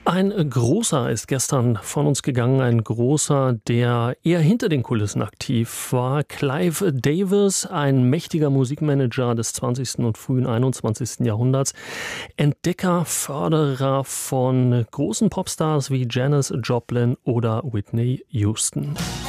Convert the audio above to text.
Ein großer ist gestern von uns gegangen, ein großer, der eher hinter den Kulissen aktiv war. Clive Davis, ein mächtiger Musikmanager des 20. und frühen 21. Jahrhunderts. Entdecker, Förderer von großen Popstars wie Janis Joplin oder Whitney Houston.